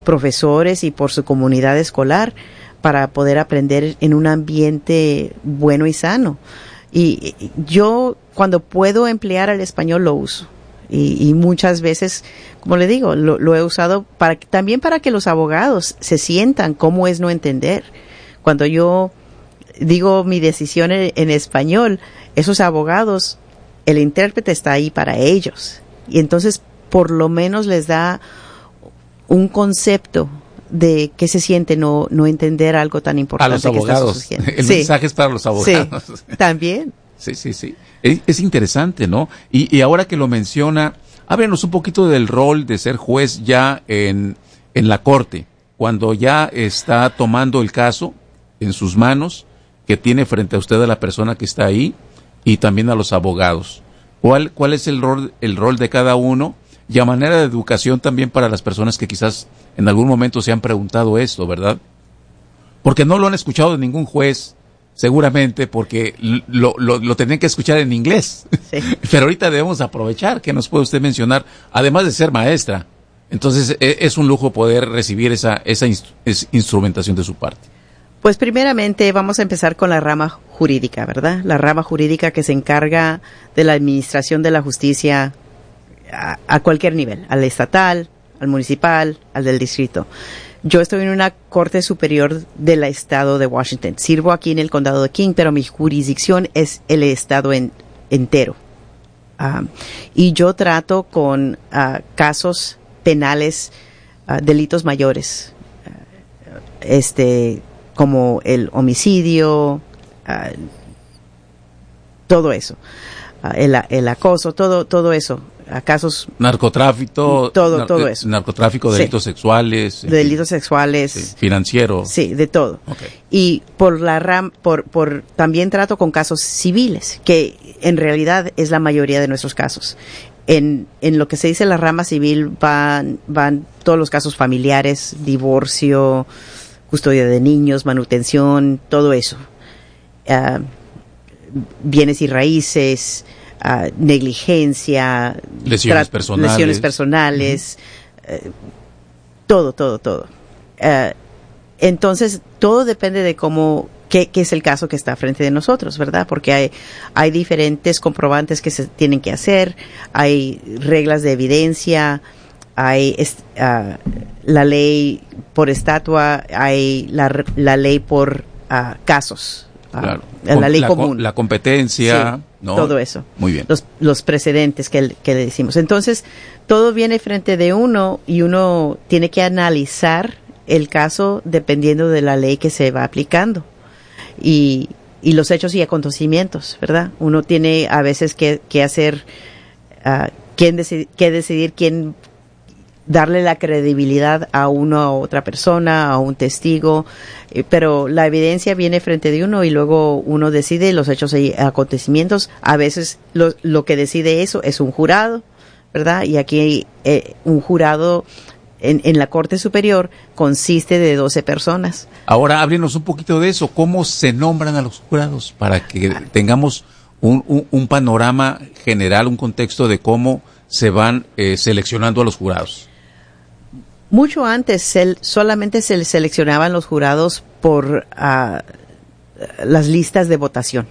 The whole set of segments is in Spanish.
profesores y por su comunidad escolar para poder aprender en un ambiente bueno y sano. Y yo, cuando puedo emplear el español, lo uso. Y muchas veces, como le digo, lo he usado también para que los abogados se sientan cómo es no entender. Cuando yo digo mi decisión en español, esos abogados, el intérprete está ahí para ellos. Y entonces, por lo menos les da un concepto de qué se siente no entender algo tan importante. A los abogados. El mensaje es para los abogados. Sí, también. Sí. Es interesante, ¿no? Y ahora que lo menciona, háblenos un poquito del rol de ser juez ya en la corte, cuando ya está tomando el caso en sus manos, que tiene frente a usted a la persona que está ahí y también a los abogados. ¿Cuál es el rol de cada uno? Y a manera de educación también para las personas que quizás en algún momento se han preguntado esto, ¿verdad? Porque no lo han escuchado de ningún juez, seguramente, porque lo tendrían que escuchar en inglés. Sí. Pero ahorita debemos aprovechar que nos puede usted mencionar, además de ser maestra. Entonces es un lujo poder recibir esa instrumentación de su parte. Pues primeramente vamos a empezar con la rama jurídica, ¿verdad? La rama jurídica que se encarga de la administración de la justicia a cualquier nivel, al estatal, al municipal, al del distrito. Yo estoy en una corte superior del estado de Washington. Sirvo aquí en el condado de King, pero mi jurisdicción es el estado entero. Y yo trato con casos penales, delitos mayores, como el homicidio, todo eso, el acoso, todo eso. Casos narcotráfico, todo eso, narcotráfico, delitos sexuales, delitos sexuales, sí, financieros, sí, de todo. Okay. Y también trato con casos civiles, que en realidad es la mayoría de nuestros casos. En lo que se dice la rama civil van todos los casos familiares, divorcio, custodia de niños, manutención, todo eso, bienes y raíces, negligencia, lesiones personales, todo. Entonces, todo depende de qué es el caso que está frente de nosotros, ¿verdad? Porque hay diferentes comprobantes que se tienen que hacer, hay reglas de evidencia, hay la ley por estatua, hay la ley por casos. Claro. La ley común. La competencia, sí, ¿no? Todo eso. Muy bien. Los precedentes que le decimos. Entonces, todo viene frente de uno y uno tiene que analizar el caso dependiendo de la ley que se va aplicando. Y los hechos y acontecimientos, ¿verdad? Uno tiene a veces que hacer, que decidir quién darle la credibilidad a una u otra persona, a un testigo, pero la evidencia viene frente de uno y luego uno decide los hechos y acontecimientos. A veces lo que decide eso es un jurado, ¿verdad? Y aquí un jurado en la Corte Superior consiste de 12 personas. Ahora háblenos un poquito de eso, ¿cómo se nombran a los jurados? Para que tengamos un panorama general, un contexto de cómo se van seleccionando a los jurados. Mucho antes solamente se seleccionaban los jurados por las listas de votación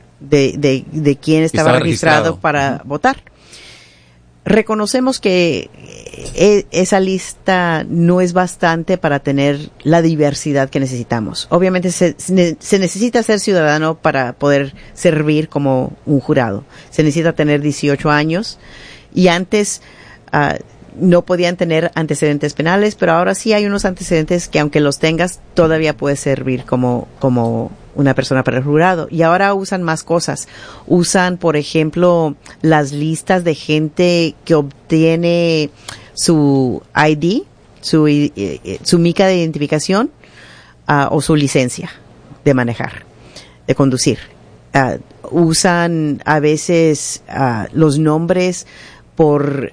de quién estaba registrado para votar. Reconocemos que esa lista no es bastante para tener la diversidad que necesitamos. Obviamente se necesita ser ciudadano para poder servir como un jurado. Se necesita tener 18 años y antes no podían tener antecedentes penales, pero ahora sí hay unos antecedentes que aunque los tengas, todavía puedes servir como una persona para el jurado. Y ahora usan más cosas. Usan, por ejemplo, las listas de gente que obtiene su ID, su mica de identificación, o su licencia de manejar, de conducir. Usan a veces los nombres por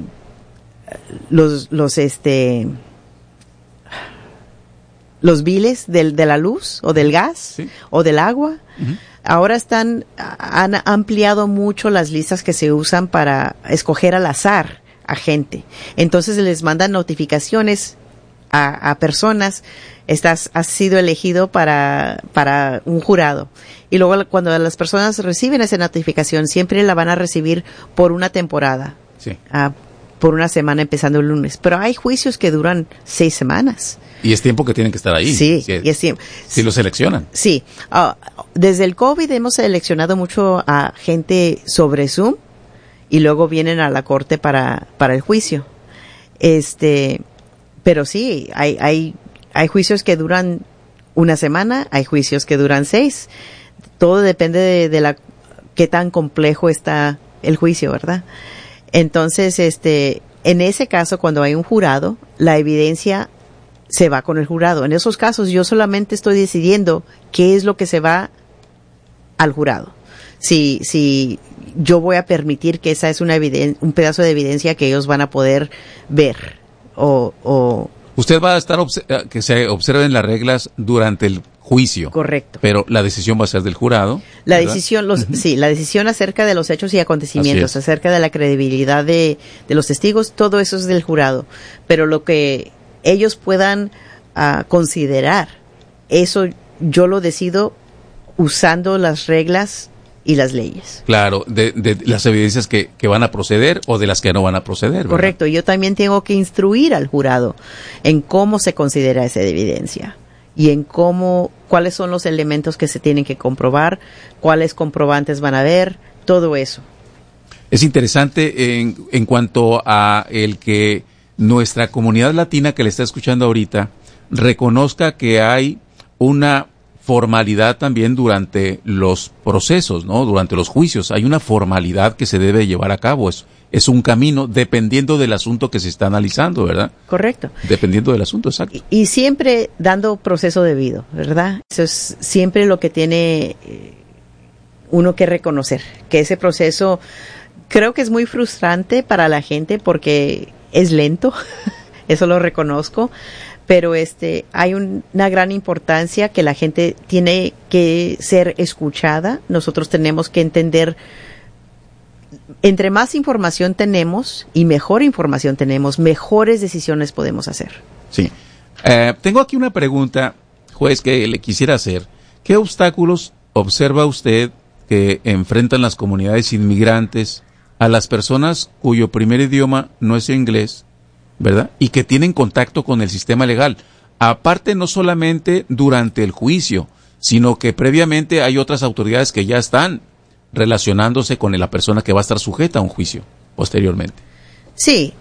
los biles de la luz o del gas, sí, o del agua. Uh-huh. Ahora han ampliado mucho las listas que se usan para escoger al azar a gente. Entonces les mandan notificaciones a personas, has sido elegido para un jurado. Y luego cuando las personas reciben esa notificación, siempre la van a recibir por una temporada. Sí. Por una semana empezando el lunes. Pero hay juicios que duran 6 semanas. Y es tiempo que tienen que estar ahí. Sí, y es tiempo. Si lo seleccionan. Sí. Desde el COVID hemos seleccionado mucho a gente sobre Zoom y luego vienen a la corte para el juicio. Pero sí, hay juicios que duran una semana, hay juicios que duran 6. Todo depende de qué tan complejo está el juicio, ¿verdad? Entonces, en ese caso, cuando hay un jurado, la evidencia se va con el jurado. En esos casos, yo solamente estoy decidiendo qué es lo que se va al jurado. Si yo voy a permitir que esa es un pedazo de evidencia que ellos van a poder ver o usted va a estar que se observen las reglas durante el juicio. Correcto. Pero la decisión va a ser del jurado. La decisión, la decisión acerca de los hechos y acontecimientos, acerca de la credibilidad de los testigos, todo eso es del jurado. Pero lo que ellos puedan considerar, eso yo lo decido usando las reglas y las leyes. Claro, de las evidencias que van a proceder o de las que no van a proceder, ¿verdad? Correcto, yo también tengo que instruir al jurado en cómo se considera esa evidencia y en cuáles son los elementos que se tienen que comprobar, cuáles comprobantes van a haber, todo eso. Es interesante en cuanto a el que nuestra comunidad latina que le está escuchando ahorita reconozca que hay una formalidad también durante los procesos, ¿no? Durante los juicios. Hay una formalidad que se debe llevar a cabo. Es un camino dependiendo del asunto que se está analizando, ¿verdad? Correcto. Dependiendo del asunto, exacto. Y siempre dando proceso debido, ¿verdad? Eso es siempre lo que tiene uno que reconocer. Que ese proceso creo que es muy frustrante para la gente porque es lento. Eso lo reconozco. Pero hay una gran importancia que la gente tiene que ser escuchada. Nosotros tenemos que entender, entre más información tenemos y mejor información tenemos, mejores decisiones podemos hacer. Sí. Tengo aquí una pregunta, juez, que le quisiera hacer. ¿Qué obstáculos observa usted que enfrentan las comunidades inmigrantes a las personas cuyo primer idioma no es inglés, ¿verdad? Y que tienen contacto con el sistema legal. Aparte, no solamente durante el juicio, sino que previamente hay otras autoridades que ya están relacionándose con la persona que va a estar sujeta a un juicio posteriormente. Sí,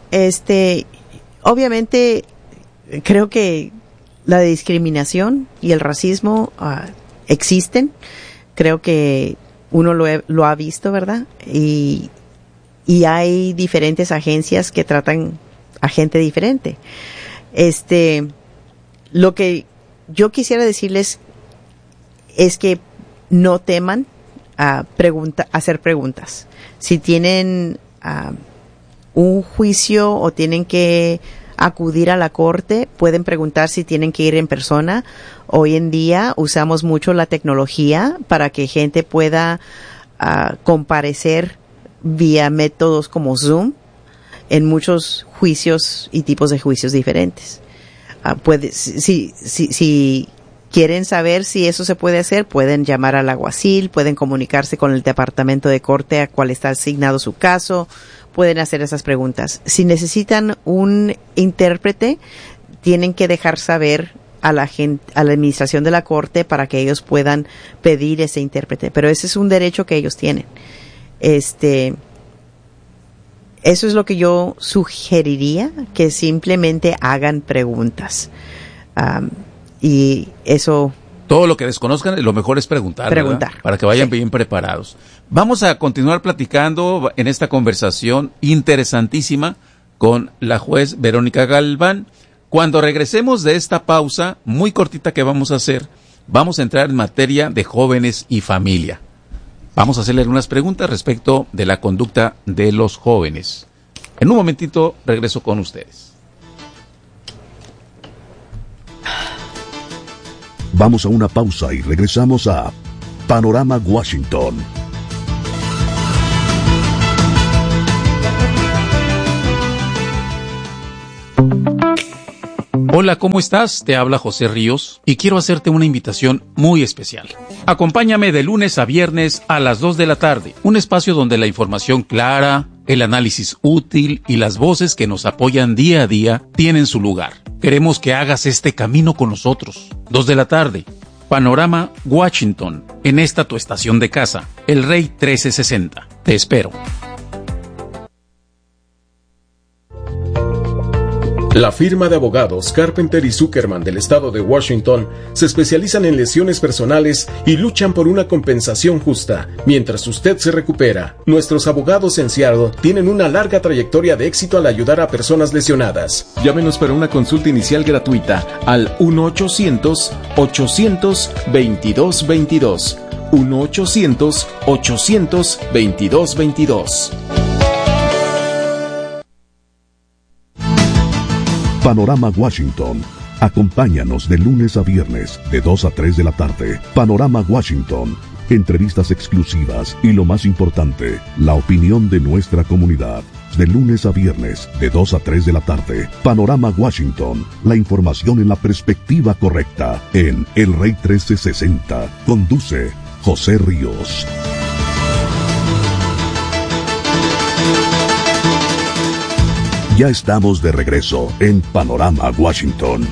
obviamente creo que la discriminación y el racismo existen. Creo que uno lo ha visto, ¿verdad? Y hay diferentes agencias que tratan a gente diferente. Lo que yo quisiera decirles es que no teman hacer preguntas. Si tienen un juicio o tienen que acudir a la corte, pueden preguntar si tienen que ir en persona. Hoy en día usamos mucho la tecnología para que gente pueda comparecer vía métodos como Zoom en muchos juicios y tipos de juicios diferentes. Si quieren saber si eso se puede hacer, pueden llamar al alguacil, pueden comunicarse con el departamento de corte a cual está asignado su caso, pueden hacer esas preguntas. Si necesitan un intérprete, tienen que dejar saber a la administración de la corte para que ellos puedan pedir ese intérprete, pero ese es un derecho que ellos tienen. Eso es lo que yo sugeriría, que simplemente hagan preguntas. Y eso... Todo lo que desconozcan, lo mejor es preguntar. Para que vayan bien preparados. Vamos a continuar platicando en esta conversación interesantísima con la juez Verónica Galván. Cuando regresemos de esta pausa muy cortita que vamos a hacer, vamos a entrar en materia de jóvenes y familia. Vamos a hacerle algunas preguntas respecto de la conducta de los jóvenes. En un momentito regreso con ustedes. Vamos a una pausa y regresamos a Panorama Washington. Hola, ¿cómo estás? Te habla José Ríos y quiero hacerte una invitación muy especial. Acompáñame de lunes a viernes a las 2 de la tarde, un espacio donde la información clara, el análisis útil y las voces que nos apoyan día a día tienen su lugar. Queremos que hagas este camino con nosotros. 2 de la tarde, Panorama Washington, en esta tu estación de casa, El Rey 1360. Te espero. La firma de abogados Carpenter y Zuckerman del estado de Washington se especializan en lesiones personales y luchan por una compensación justa mientras usted se recupera. Nuestros abogados en Seattle tienen una larga trayectoria de éxito al ayudar a personas lesionadas. Llámenos para una consulta inicial gratuita al 1-800-800-2222. 1-800-800-2222. Panorama Washington. Acompáñanos de lunes a viernes, de 2 a 3 de la tarde. Panorama Washington. Entrevistas exclusivas y lo más importante, la opinión de nuestra comunidad. De lunes a viernes, de 2 a 3 de la tarde. Panorama Washington. La información en la perspectiva correcta. En El Rey 1360. Conduce José Ríos. Ya estamos de regreso en Panorama Washington.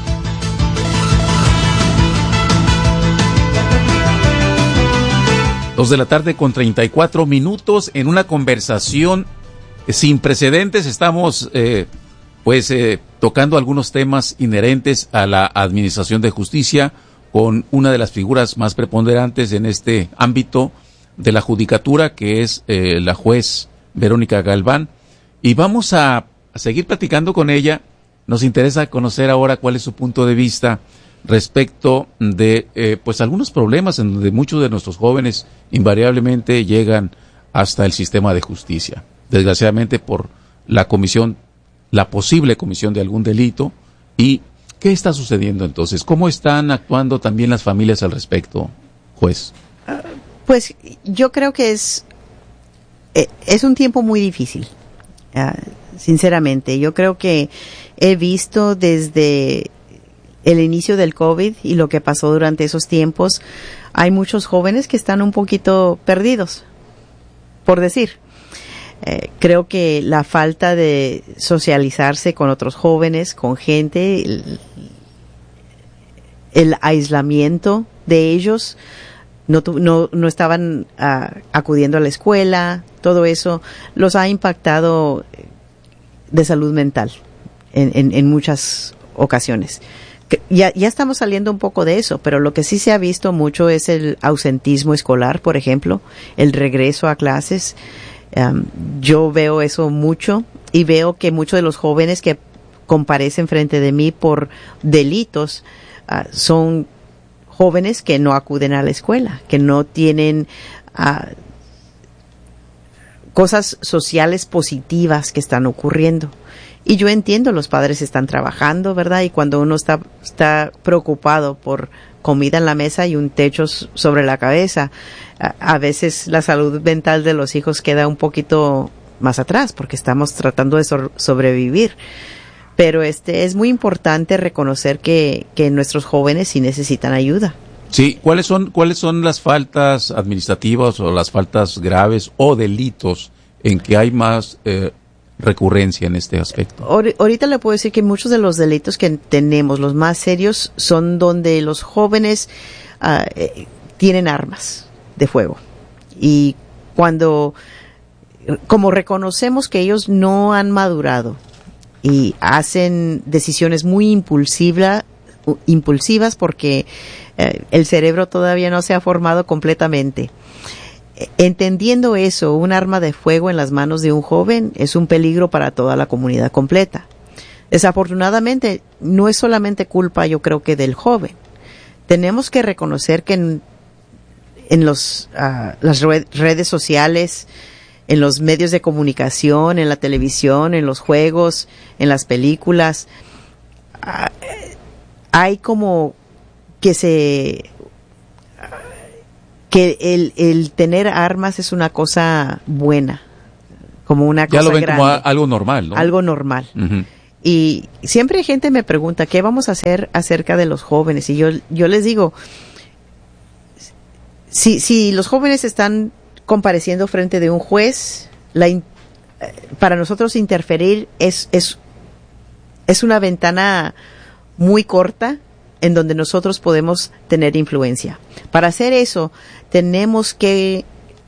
Dos de la tarde con 34 minutos en una conversación sin precedentes. Estamos tocando algunos temas inherentes a la administración de justicia con una de las figuras más preponderantes en este ámbito de la judicatura, que es la juez Verónica Galván. Y vamos a seguir platicando con ella. Nos interesa conocer ahora cuál es su punto de vista respecto de algunos problemas en donde muchos de nuestros jóvenes invariablemente llegan hasta el sistema de justicia, desgraciadamente por la posible comisión de algún delito. ¿Y qué está sucediendo entonces? ¿Cómo están actuando también las familias al respecto, juez? Pues yo creo que es un tiempo muy difícil. Sinceramente, yo creo que he visto desde el inicio del COVID y lo que pasó durante esos tiempos, hay muchos jóvenes que están un poquito perdidos, por decir. Creo que la falta de socializarse con otros jóvenes, con gente, el aislamiento de ellos, no estaban acudiendo a la escuela, todo eso los ha impactado de salud mental en muchas ocasiones. Ya estamos saliendo un poco de eso, pero lo que sí se ha visto mucho es el ausentismo escolar, por ejemplo, el regreso a clases. Yo veo eso mucho y veo que muchos de los jóvenes que comparecen frente de mí por delitos son jóvenes que no acuden a la escuela, que no tienen cosas sociales positivas que están ocurriendo. Y yo entiendo, los padres están trabajando, ¿verdad? Y cuando uno está preocupado por comida en la mesa y un techo sobre la cabeza, a veces la salud mental de los hijos queda un poquito más atrás porque estamos tratando de sobrevivir. Pero es muy importante reconocer que nuestros jóvenes sí necesitan ayuda. Sí, ¿cuáles son las faltas administrativas o las faltas graves o delitos en que hay más recurrencia en este aspecto? Ahorita le puedo decir que muchos de los delitos que tenemos, los más serios, son donde los jóvenes tienen armas de fuego. Y como reconocemos que ellos no han madurado y hacen decisiones muy impulsivas porque el cerebro todavía no se ha formado completamente. Entendiendo eso, un arma de fuego en las manos de un joven es un peligro para toda la comunidad completa. Desafortunadamente, no es solamente culpa, yo creo, que del joven. Tenemos que reconocer que en las redes sociales, en los medios de comunicación, en la televisión, en los juegos, en las películas, hay como que el tener armas es una cosa buena, como una cosa grande. Ya lo ven como algo normal, ¿no? Algo normal. Uh-huh. Y siempre gente me pregunta, ¿qué vamos a hacer acerca de los jóvenes? Y yo les digo, si los jóvenes están compareciendo frente de un juez, para nosotros interferir es una ventana muy corta en donde nosotros podemos tener influencia. Para hacer eso, tenemos que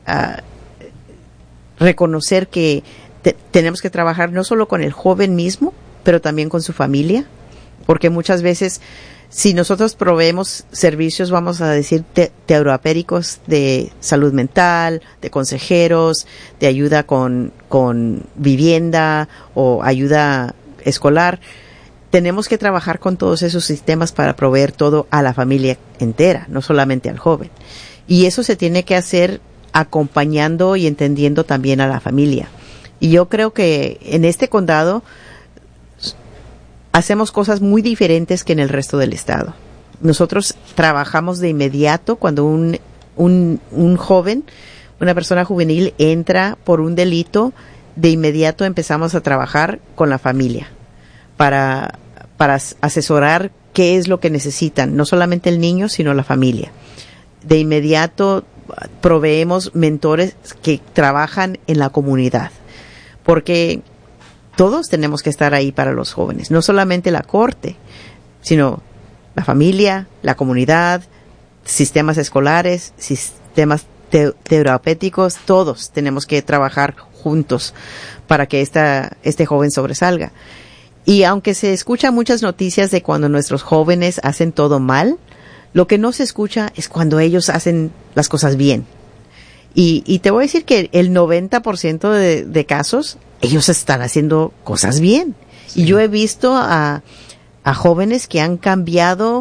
reconocer que tenemos que trabajar no solo con el joven mismo, pero también con su familia, porque muchas veces si nosotros proveemos servicios, vamos a decir, terapéuticos de salud mental, de consejeros, de ayuda con vivienda o ayuda escolar, tenemos que trabajar con todos esos sistemas para proveer todo a la familia entera, no solamente al joven. Y eso se tiene que hacer acompañando y entendiendo también a la familia. Y yo creo que en este condado hacemos cosas muy diferentes que en el resto del estado. Nosotros trabajamos de inmediato cuando un joven, una persona juvenil entra por un delito, de inmediato empezamos a trabajar con la familia para asesorar qué es lo que necesitan, no solamente el niño, sino la familia. De inmediato proveemos mentores que trabajan en la comunidad, porque todos tenemos que estar ahí para los jóvenes, no solamente la corte, sino la familia, la comunidad, sistemas escolares, sistemas terapéuticos, todos tenemos que trabajar juntos para que este joven sobresalga. Y aunque se escuchan muchas noticias de cuando nuestros jóvenes hacen todo mal, lo que no se escucha es cuando ellos hacen las cosas bien. Y te voy a decir que el 90% de casos, ellos están haciendo cosas bien. Sí. Y yo he visto a jóvenes que han cambiado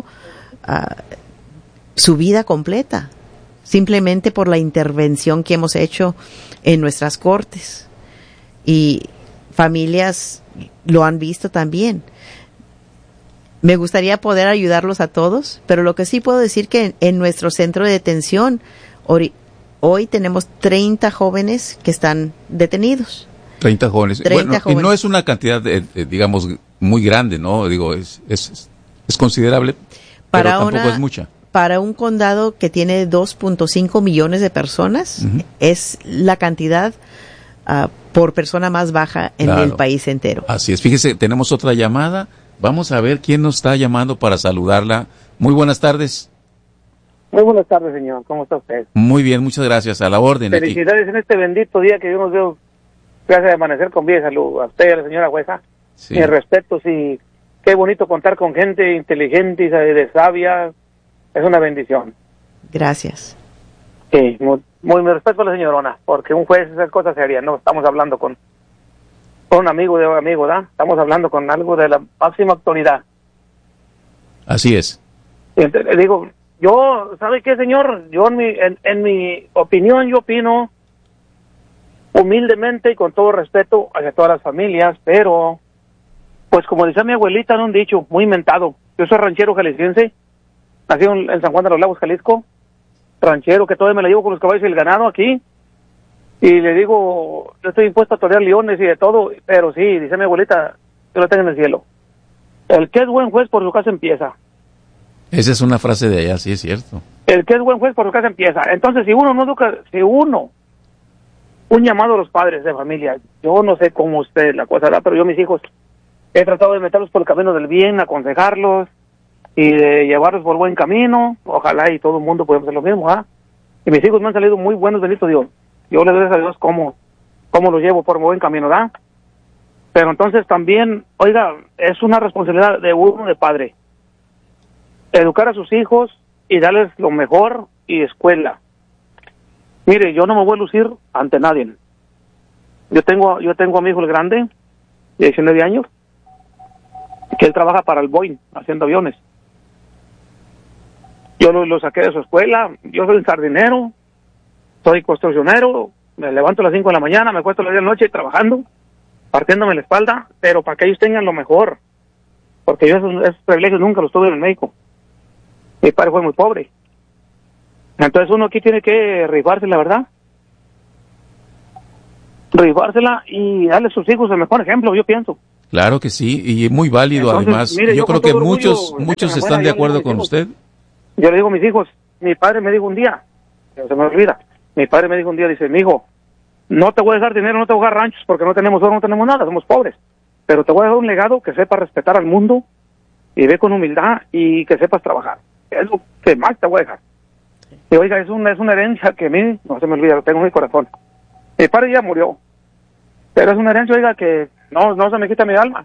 su vida completa, simplemente por la intervención que hemos hecho en nuestras cortes. Y familias lo han visto también. Me gustaría poder ayudarlos a todos, pero lo que sí puedo decir que en nuestro centro de detención, hoy tenemos 30 jóvenes que están detenidos. 30 jóvenes. 30 jóvenes. Y no es una cantidad, digamos, muy grande, ¿no? Digo, es considerable, pero tampoco es mucha. Para un condado que tiene 2.5 millones de personas, uh-huh, es la cantidad por persona más baja en el país entero. Así es. Fíjese, tenemos otra llamada. Vamos a ver quién nos está llamando para saludarla. Muy buenas tardes. Muy buenas tardes, señor. ¿Cómo está usted? Muy bien, muchas gracias. A la orden. Felicidades aquí en este bendito día que yo nos veo. Gracias de amanecer con vida. Salud a usted y a la señora jueza. Sí. Mis respetos y qué bonito contar con gente inteligente y de sabia. Es una bendición. Gracias. Sí, muy mi respeto a la señorona, porque un juez es cosa seria. No estamos hablando con un amigo de un amigo, ¿verdad? Estamos hablando con algo de la máxima autoridad. Así es. Y entonces, le digo, yo, ¿sabe qué, señor? Yo en mi opinión, yo opino humildemente y con todo respeto hacia todas las familias, pero, pues como decía mi abuelita en un dicho muy inventado, yo soy ranchero jalisciense, nacido en San Juan de los Lagos, Jalisco, ranchero que todavía me la llevo con los caballos y el ganado aquí, y le digo, yo estoy impuesto a torear leones y de todo, pero sí, dice mi abuelita, yo lo tengo en el cielo. El que es buen juez por su casa empieza. Esa es una frase de allá, sí es cierto. El que es buen juez por su casa empieza. Entonces, si uno no educa, un llamado a los padres de familia, yo no sé cómo usted la cosa da, pero yo mis hijos he tratado de meterlos por el camino del bien, aconsejarlos y de llevarlos por buen camino. Ojalá y todo el mundo podamos hacer lo mismo, ¿ah? Y mis hijos me han salido muy buenos, bendito Dios. Yo les doy a Dios cómo los llevo por buen camino, ¿verdad? Pero entonces también, oiga, es una responsabilidad de uno de padre. Educar a sus hijos y darles lo mejor y escuela. Mire, yo no me voy a lucir ante nadie. Yo tengo a mi hijo el grande, de 19 años, que él trabaja para el Boeing, haciendo aviones. Yo lo saqué de su escuela, yo soy un jardinero, soy construccionero, me levanto a las 5 de la mañana, me acuesto a las 10 de la noche trabajando, partiéndome la espalda, pero para que ellos tengan lo mejor, porque yo esos privilegios nunca los tuve en México. Mi padre fue muy pobre. Entonces uno aquí tiene que rifársela, ¿verdad? Rifársela y darle a sus hijos el mejor ejemplo, yo pienso. Claro que sí, y muy válido. Entonces, además. Mire, yo creo que muchos están de acuerdo con usted. Yo le digo a mis hijos, mi padre me dijo un día, se me olvida, dice, mijo, no te voy a dejar dinero, no te voy a dejar ranchos, porque no tenemos oro, no tenemos nada, somos pobres, pero te voy a dejar un legado que sepa respetar al mundo, y ve con humildad, y que sepas trabajar. Es lo que más te voy a dejar. Y oiga, es una herencia que a mí, no se me olvida, lo tengo en mi corazón. Mi padre ya murió, pero es una herencia, oiga, que no se me quita mi alma.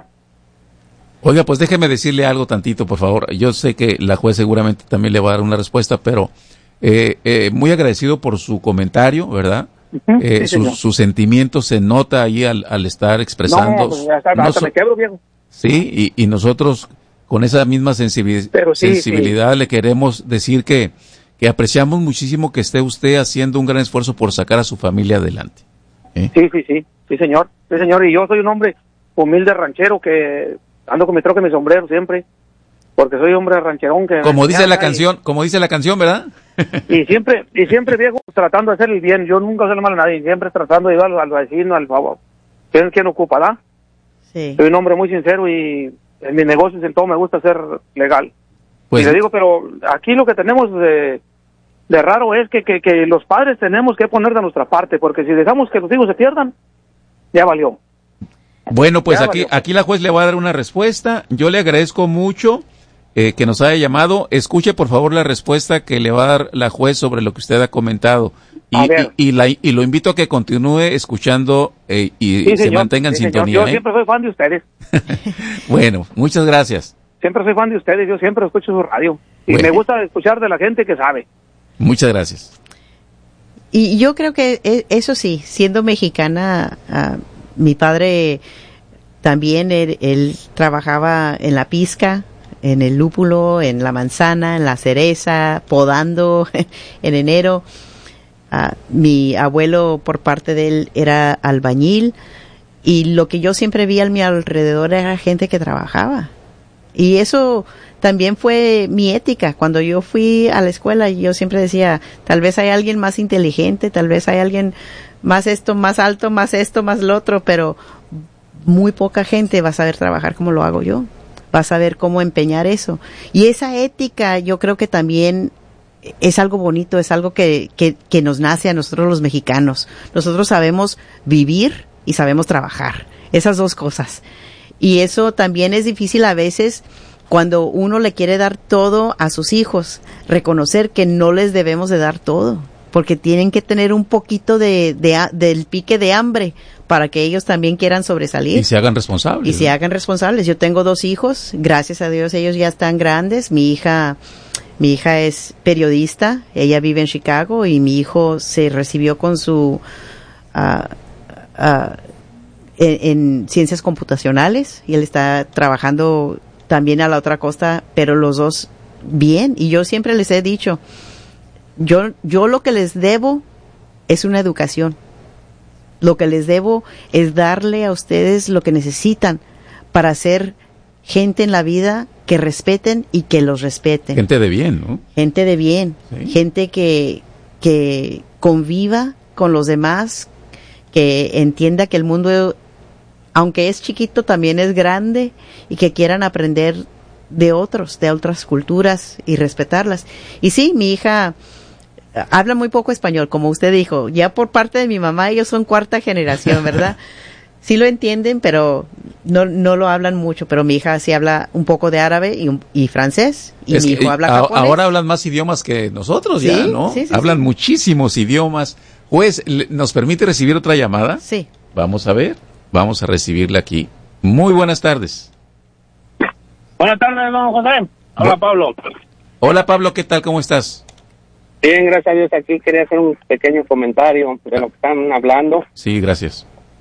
Oiga, pues déjeme decirle algo tantito, por favor. Yo sé que la juez seguramente también le va a dar una respuesta, pero muy agradecido por su comentario, ¿verdad? Sí, su sentimiento se nota ahí al estar expresando. No, pues hasta me quebro, viejo. Sí, y nosotros con esa misma sensibilidad le queremos decir que apreciamos muchísimo que esté usted haciendo un gran esfuerzo por sacar a su familia adelante. Sí, señor, y yo soy un hombre humilde ranchero que ando con mi troca y mi sombrero siempre, porque soy hombre rancherón que... Como dice la canción, ¿verdad? y siempre, viejo, tratando de hacer el bien, yo nunca hacer mal a nadie, siempre tratando de ayudar al vecino, al favor. ¿Quién ocupa, da? Sí. Soy un hombre muy sincero y en mis negocios en todo me gusta ser legal. Pues, y le digo, pero aquí lo que tenemos de raro es que los padres tenemos que poner de nuestra parte, porque si dejamos que los hijos se pierdan, ya valió. Bueno, pues aquí la juez le va a dar una respuesta. Yo le agradezco mucho que nos haya llamado. Escuche, por favor, la respuesta que le va a dar la juez sobre lo que usted ha comentado. Y lo invito a que continúe escuchando se mantenga en sintonía. Yo siempre soy fan de ustedes. Bueno, muchas gracias. Siempre soy fan de ustedes, yo siempre escucho su radio. Y me gusta escuchar de la gente que sabe. Muchas gracias. Y yo creo que eso sí, siendo mexicana, mi padre también, él trabajaba en la pizca, en el lúpulo, en la manzana, en la cereza, podando en enero. Mi abuelo, por parte de él, era albañil, y lo que yo siempre vi a mi alrededor era gente que trabajaba. Y eso también fue mi ética. Cuando yo fui a la escuela, yo siempre decía, tal vez hay alguien más inteligente, tal vez hay alguien más esto, más alto, más esto, más lo otro, pero muy poca gente va a saber trabajar como lo hago yo. Va a saber cómo empeñar eso. Y esa ética yo creo que también es algo bonito, es algo que nos nace a nosotros los mexicanos. Nosotros sabemos vivir y sabemos trabajar. Esas dos cosas. Y eso también es difícil a veces cuando uno le quiere dar todo a sus hijos, reconocer que no les debemos de dar todo, porque tienen que tener un poquito del pique de hambre para que ellos también quieran sobresalir. Y se hagan responsables. Y se hagan responsables. Yo tengo 2 hijos, gracias a Dios ellos ya están grandes. Mi hija es periodista, ella vive en Chicago, y mi hijo se recibió con su en ciencias computacionales, y él está trabajando también a la otra costa, pero los dos bien. Y yo siempre les he dicho, yo lo que les debo es una educación. Lo que les debo es darle a ustedes lo que necesitan para ser gente en la vida que respeten y que los respeten. Gente de bien, ¿no? Gente de bien, sí. Gente que conviva con los demás, que entienda que el mundo, aunque es chiquito, también es grande, y que quieran aprender de otras culturas y respetarlas. Y sí, mi hija habla muy poco español, como usted dijo. Ya por parte de mi mamá, ellos son 4ª generación, ¿verdad? Sí lo entienden, pero no lo hablan mucho. Pero mi hija sí habla un poco de árabe y francés, y mi hijo habla japonés. Ahora hablan más idiomas que nosotros, ¿sí? Ya, ¿no? Sí, hablan muchísimos idiomas. Juez, ¿nos permite recibir otra llamada? Sí. Vamos a ver, vamos a recibirla aquí. Muy buenas tardes. Buenas tardes, don José. Hola, Pablo. Hola, Pablo, ¿qué tal? ¿Cómo estás? Bien, gracias a Dios. Aquí quería hacer un pequeño comentario de lo que están hablando. Sí, gracias.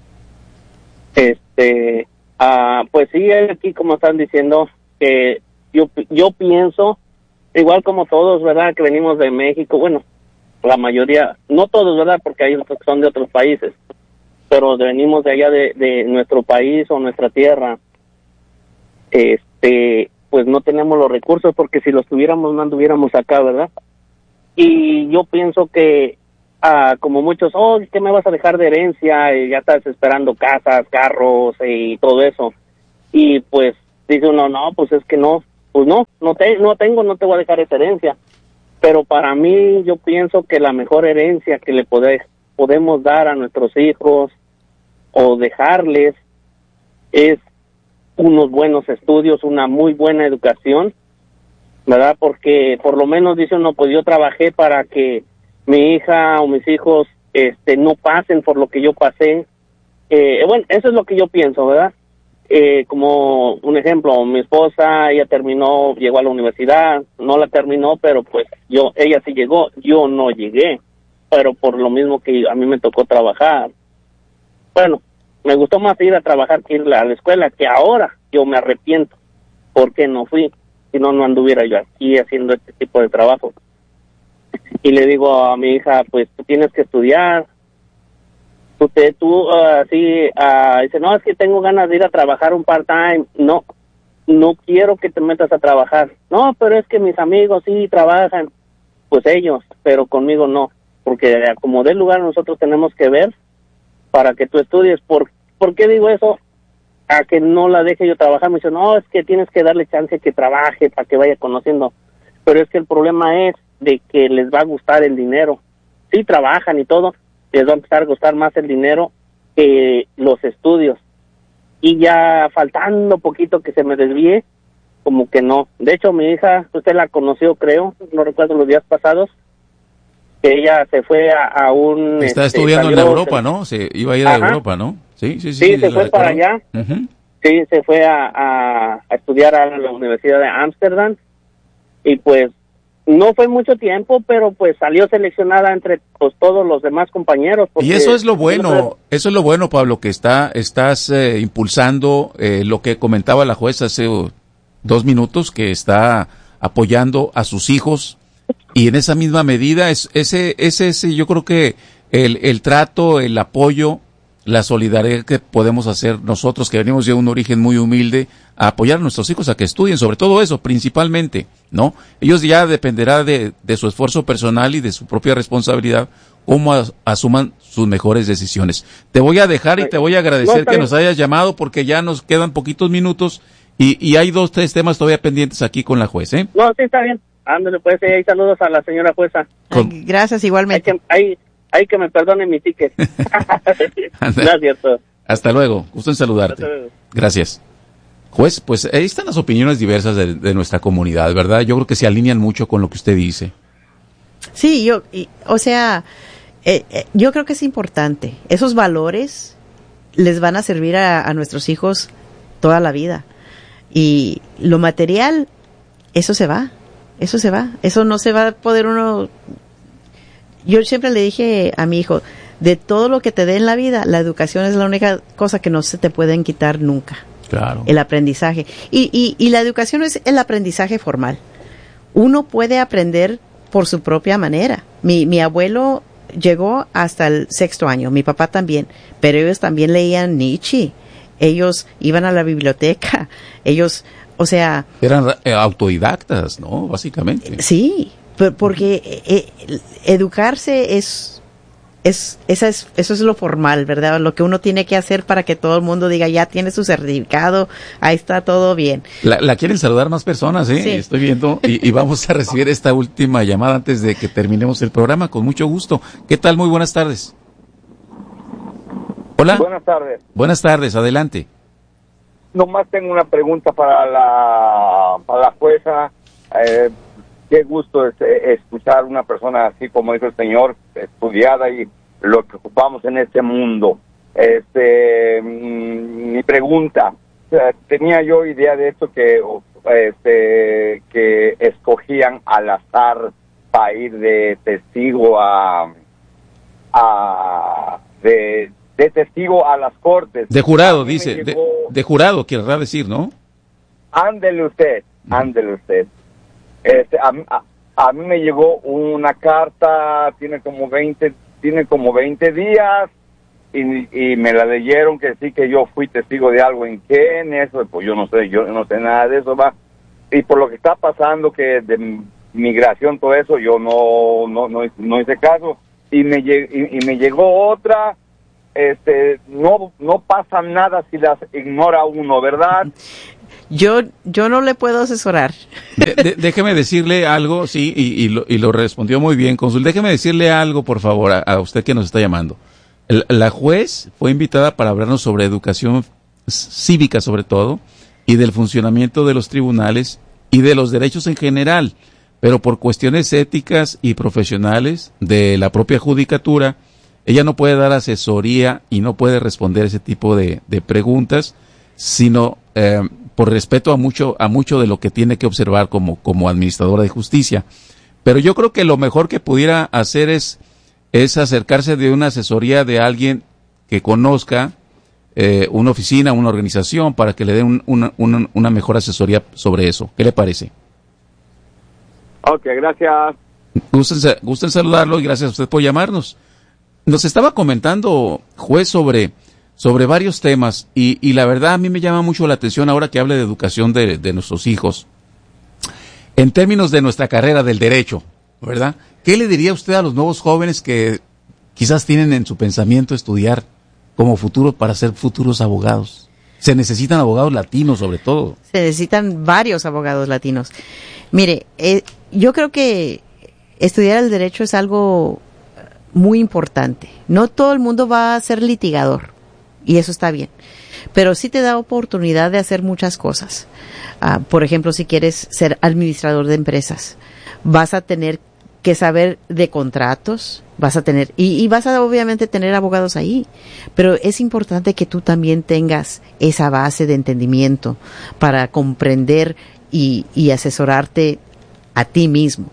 Pues sí, aquí como están diciendo, que yo pienso, igual como todos, ¿verdad?, que venimos de México, bueno, la mayoría, no todos, ¿verdad?, porque hay otros que son de otros países, pero venimos de allá de nuestro país o nuestra tierra, pues no tenemos los recursos, porque si los tuviéramos no anduviéramos acá, ¿verdad? Y yo pienso que como muchos, ¿qué me vas a dejar de herencia? Y ya estás esperando casas, carros y todo eso. Y pues dice uno, no, pues es que no, pues no tengo, no te voy a dejar esa herencia. Pero para mí yo pienso que la mejor herencia que le podemos dar a nuestros hijos o dejarles es unos buenos estudios, una muy buena educación, ¿verdad? Porque por lo menos dice uno, pues yo trabajé para que mi hija o mis hijos no pasen por lo que yo pasé. Bueno, eso es lo que yo pienso, ¿verdad? Como un ejemplo, mi esposa, ella llegó a la universidad, no la terminó, pero pues ella sí llegó, yo no llegué, pero por lo mismo que a mí me tocó trabajar. Bueno, me gustó más ir a trabajar que ir a la escuela, que ahora yo me arrepiento porque no fui, si no anduviera yo aquí haciendo este tipo de trabajo. Y le digo a mi hija, pues tú tienes que estudiar. Dice, no, es que tengo ganas de ir a trabajar un part-time. No quiero que te metas a trabajar. No, pero es que mis amigos sí trabajan. Pues ellos, pero conmigo no. Porque como del lugar nosotros tenemos que ver para que tú estudies. ¿Por qué digo eso? A que no la deje yo trabajar. Me dice, no, es que tienes que darle chance que trabaje para que vaya conociendo. Pero es que el problema es de que les va a gustar el dinero. Sí trabajan y todo, les va a empezar a gustar más el dinero que los estudios. Y ya faltando poquito que se me desvíe, como que no. De hecho, mi hija, usted la conoció, creo, no recuerdo los días pasados, que ella se fue a un... Está estudiando en Europa, ¿no? Se iba a ir a Europa, ¿no? Sí, se fue para allá. Uh-huh. Sí, se fue a estudiar a la Universidad de Ámsterdam. Y pues no fue mucho tiempo, pero pues salió seleccionada entre pues todos los demás compañeros. Y eso es lo bueno, Pablo, que estás impulsando lo que comentaba la jueza hace 2 minutos, que está apoyando a sus hijos, y en esa misma medida ese yo creo que el trato, el apoyo, la solidaridad que podemos hacer nosotros, que venimos de un origen muy humilde, a apoyar a nuestros hijos a que estudien, sobre todo eso, principalmente, ¿no? Ellos ya dependerá de su esfuerzo personal y de su propia responsabilidad, cómo asuman sus mejores decisiones. Te voy a dejar y te voy a agradecer que nos hayas llamado, porque ya nos quedan poquitos minutos y hay 2-3 temas todavía pendientes aquí con la juez, ¿eh? No, sí, está bien. Ándale, pues, ahí saludos a la señora jueza. Gracias, igualmente. Hay que me perdone mi ticket. Gracias. Hasta luego. Gusto en saludarte. Gracias. Juez, pues ahí están las opiniones diversas de nuestra comunidad, ¿verdad? Yo creo que se alinean mucho con lo que usted dice. Sí, yo creo que es importante. Esos valores les van a servir a nuestros hijos toda la vida. Y lo material, eso se va. Eso no se va a poder uno... Yo siempre le dije a mi hijo, de todo lo que te dé en la vida, la educación es la única cosa que no se te pueden quitar nunca. Claro. El aprendizaje. Y la educación es el aprendizaje formal. Uno puede aprender por su propia manera. Mi abuelo llegó hasta el 6º año, mi papá también, pero ellos también leían Nietzsche. Ellos iban a la biblioteca. Ellos, o sea... Eran autodidactas, ¿no? Básicamente. Sí. Porque educarse eso es lo formal, ¿verdad? Lo que uno tiene que hacer para que todo el mundo diga, ya tiene su certificado, ahí está todo bien. La quieren saludar más personas, ¿eh? Sí. Estoy viendo, y vamos a recibir esta última llamada antes de que terminemos el programa, con mucho gusto. ¿Qué tal? Muy buenas tardes. Hola. Buenas tardes. Buenas tardes, adelante. Nomás tengo una pregunta para la jueza. Qué gusto escuchar una persona así, como dijo el señor, estudiada y lo que ocupamos en este mundo. Mi pregunta, tenía yo idea de esto que escogían al azar para ir de testigo de testigo a las cortes. De jurado, dice, de jurado, querrá decir, ¿no? Ándele usted. A mí me llegó una carta, tiene como 20 días, y me la leyeron que sí, que yo fui testigo de algo en eso, pues yo no sé nada de eso, va. Y por lo que está pasando, que de migración, todo eso, yo no hice caso. y me llegó otra. No pasa nada si las ignora uno, ¿verdad? Yo no le puedo asesorar. Déjeme decirle algo, sí, y lo respondió muy bien, cónsul. Déjeme decirle algo, por favor, a usted que nos está llamando. La juez fue invitada para hablarnos sobre educación cívica, sobre todo, y del funcionamiento de los tribunales y de los derechos en general, pero por cuestiones éticas y profesionales de la propia judicatura, ella no puede dar asesoría y no puede responder ese tipo de preguntas, sino por respeto a mucho de lo que tiene que observar como administradora de justicia. Pero yo creo que lo mejor que pudiera hacer es acercarse de una asesoría de alguien que conozca una oficina, una organización, para que le den una mejor asesoría sobre eso. ¿Qué le parece? Ok, gracias. Gusten saludarlo y gracias a usted por llamarnos. Nos estaba comentando, juez, sobre varios temas y la verdad a mí me llama mucho la atención ahora que hable de educación de nuestros hijos. En términos de nuestra carrera del derecho, ¿verdad? ¿Qué le diría usted a los nuevos jóvenes que quizás tienen en su pensamiento estudiar como futuro para ser futuros abogados? Se necesitan abogados latinos, sobre todo. Se necesitan varios abogados latinos. Mire, yo creo que estudiar el derecho es algo muy importante. No todo el mundo va a ser litigador, y eso está bien, pero sí te da oportunidad de hacer muchas cosas. Por ejemplo, si quieres ser administrador de empresas, vas a tener que saber de contratos, vas a tener, y vas a obviamente tener abogados ahí, pero es importante que tú también tengas esa base de entendimiento para comprender y asesorarte a ti mismo.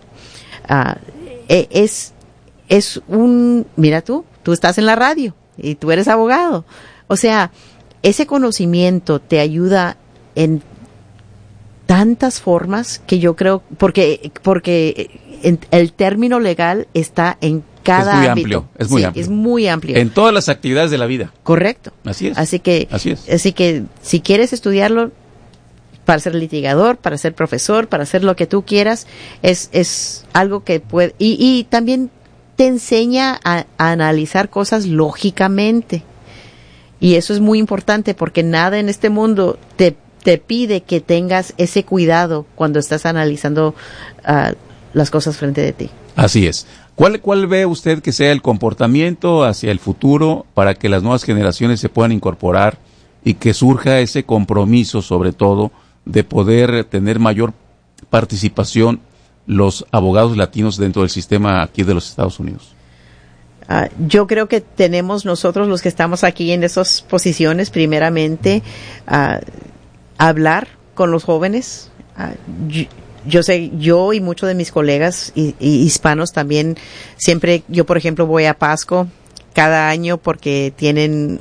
Mira tú estás en la radio y tú eres abogado. O sea, ese conocimiento te ayuda en tantas formas que yo creo, porque el término legal está en cada ámbito. Es muy amplio. Es muy amplio. En todas las actividades de la vida. Correcto. Así es. Así que si quieres estudiarlo para ser litigador, para ser profesor, para hacer lo que tú quieras, es algo que puede, y también te enseña a analizar cosas lógicamente. Y eso es muy importante porque nada en este mundo te pide que tengas ese cuidado cuando estás analizando las cosas frente de ti. Así es. ¿Cuál ve usted que sea el comportamiento hacia el futuro para que las nuevas generaciones se puedan incorporar y que surja ese compromiso, sobre todo, de poder tener mayor participación los abogados latinos dentro del sistema aquí de los Estados Unidos? Yo creo que tenemos nosotros los que estamos aquí en esas posiciones, primeramente, hablar con los jóvenes. Yo sé, yo y muchos de mis colegas y hispanos también, siempre, yo por ejemplo voy a Pasco cada año porque tienen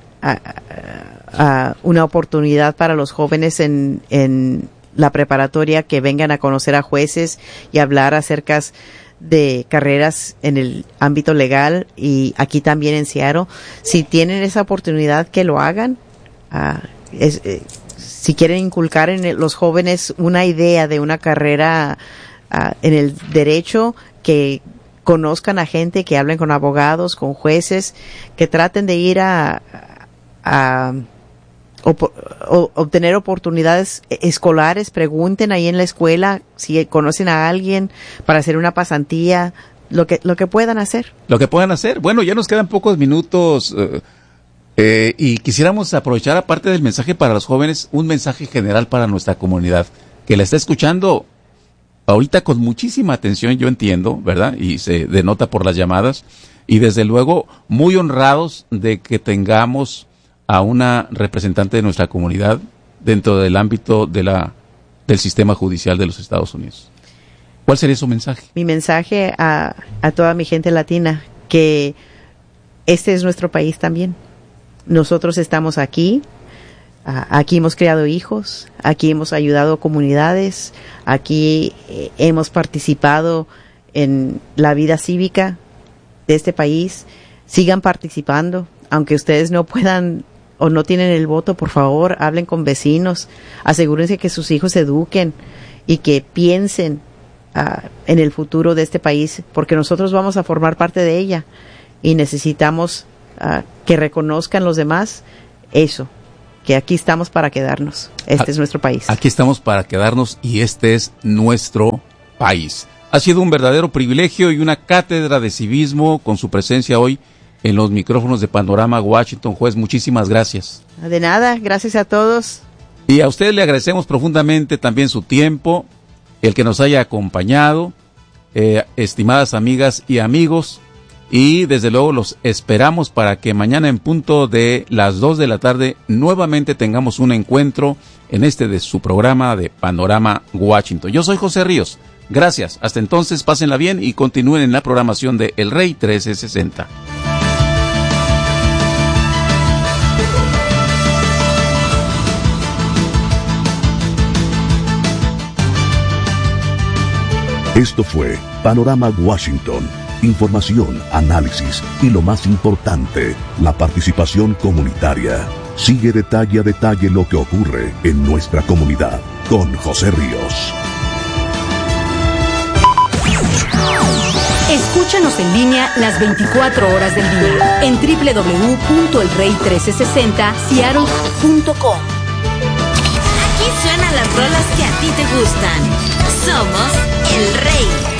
una oportunidad para los jóvenes en la preparatoria que vengan a conocer a jueces y hablar acerca de carreras en el ámbito legal, y aquí también en Seattle. Si tienen esa oportunidad, que lo hagan. Si quieren inculcar en los jóvenes una idea de una carrera en el derecho, que conozcan a gente, que hablen con abogados, con jueces, que traten de ir a obtener oportunidades escolares. Pregunten ahí en la escuela si conocen a alguien para hacer una pasantía, lo que puedan hacer. Lo que puedan hacer. Bueno, ya nos quedan pocos minutos y quisiéramos aprovechar, aparte del mensaje para los jóvenes, un mensaje general para nuestra comunidad que la está escuchando ahorita con muchísima atención, yo entiendo, ¿verdad? Y se denota por las llamadas, y desde luego muy honrados de que tengamos a una representante de nuestra comunidad dentro del ámbito del sistema judicial de los Estados Unidos. ¿Cuál sería su mensaje? Mi mensaje a toda mi gente latina, que este es nuestro país también. Nosotros estamos aquí, aquí hemos creado hijos, aquí hemos ayudado comunidades, aquí hemos participado en la vida cívica de este país. Sigan participando, aunque ustedes no puedan o no tienen el voto. Por favor, hablen con vecinos, asegúrense que sus hijos se eduquen y que piensen en el futuro de este país, porque nosotros vamos a formar parte de ella. y necesitamos que reconozcan los demás eso, que aquí estamos para quedarnos. Este es nuestro país. Aquí estamos para quedarnos y este es nuestro país. Ha sido un verdadero privilegio y una cátedra de civismo con su presencia hoy en los micrófonos de Panorama Washington. Juez, muchísimas gracias. De nada, gracias a todos. Y a usted le agradecemos profundamente también su tiempo, el que nos haya acompañado, estimadas amigas y amigos, y desde luego los esperamos para que mañana en punto de las 2 de la tarde nuevamente tengamos un encuentro en de su programa de Panorama Washington. Yo soy José Ríos. Gracias. Hasta entonces, pásenla bien y continúen en la programación de El Rey 1360. Esto fue Panorama Washington. Información, análisis y lo más importante, la participación comunitaria. Sigue detalle a detalle lo que ocurre en nuestra comunidad con José Ríos. Escúchanos en línea las 24 horas del día en www.elrey1360seattle.com. Aquí suenan las rolas que a ti te gustan. Somos El Rey.